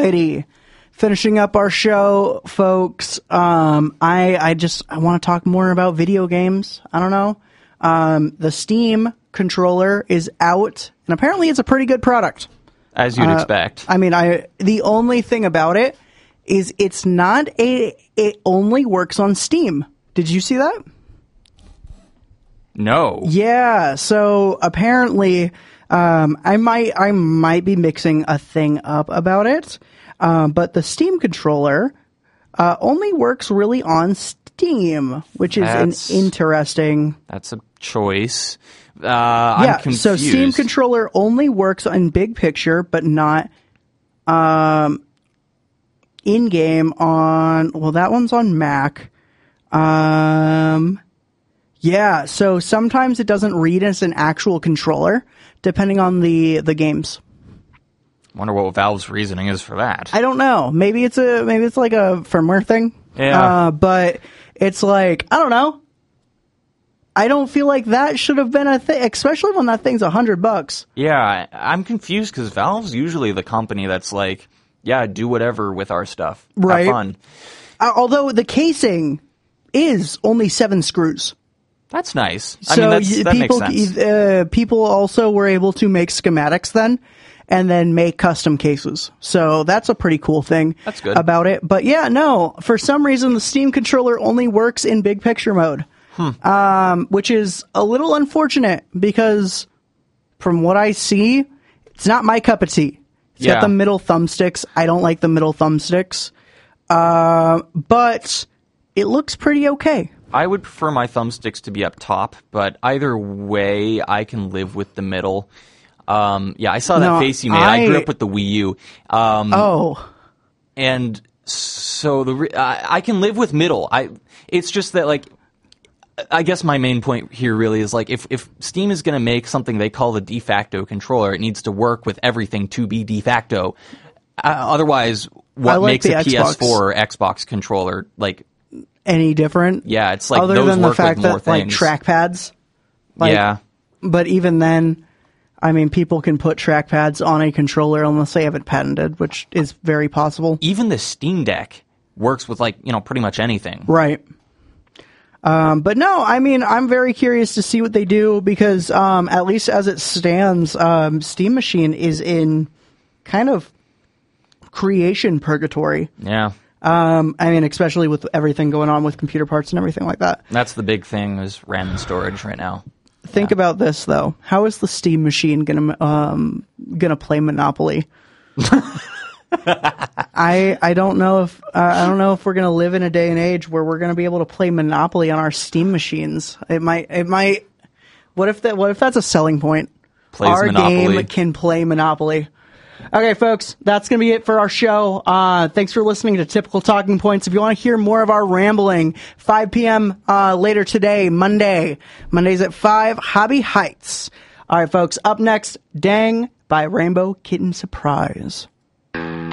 righty. Finishing up our show, folks. I want to talk more about video games. I don't know. The Steam controller is out, and apparently it's a pretty good product. As you'd expect. I mean, the only thing about it is it only works on Steam. Did you see that? No. Yeah, so apparently, I might be mixing a thing up about it, but the Steam controller only works really on Steam, which is interesting. That's a choice. I'm confused. So Steam controller only works on big picture, but not in-game on... Well, that one's on Mac. Yeah, so sometimes it doesn't read as an actual controller, depending on the games. Wonder what Valve's reasoning is for that. I don't know. Maybe it's like a firmware thing. Yeah. But it's like, I don't know. I don't feel like that should have been a thing, especially when that thing's $100. Yeah, I'm confused because Valve's usually the company that's like, yeah, do whatever with our stuff. Right. Have fun. Although the casing is only 7 screws. That's nice. So I mean, that makes sense. People also were able to make schematics then, and then make custom cases. So that's a pretty cool thing. That's good. About it. But yeah, no, for some reason the Steam controller only works in big picture mode. Which is a little unfortunate because from what I see, it's not my cup of tea. It's got the middle thumbsticks. I don't like the middle thumbsticks. But it looks pretty okay. I would prefer my thumbsticks to be up top, but either way, I can live with the middle. I saw that face you made. I grew up with the Wii U. And so I can live with middle. It's just that, like, I guess my main point here really is, like, if Steam is going to make something they call the de facto controller, it needs to work with everything to be de facto. Otherwise, what makes a PS4 or Xbox controller, like... Any different? Yeah, it's like other those than work the fact with more that, like, things. trackpads. Yeah. But even then, I mean, people can put trackpads on a controller unless they have it patented, which is very possible. Even the Steam Deck works with, like, pretty much anything. Right. But no, I mean, I'm very curious to see what they do because, at least as it stands, Steam Machine is in kind of creation purgatory. Yeah. I mean, especially with everything going on with computer parts and everything like that. That's the big thing is RAM and storage right now. Think about this though. How is the Steam Machine gonna play Monopoly? I don't know if we're gonna live in a day and age where we're gonna be able to play Monopoly on our Steam machines. It might. What if that's a selling point? Plays our Monopoly. game can play Monopoly. Okay, folks, that's going to be it for our show. Thanks for listening to Typical Talking Points. If you want to hear more of our rambling, 5 p.m. Later today, Mondays at 5, Hobby Heights. All right, folks, up next, Dang by Rainbow Kitten Surprise.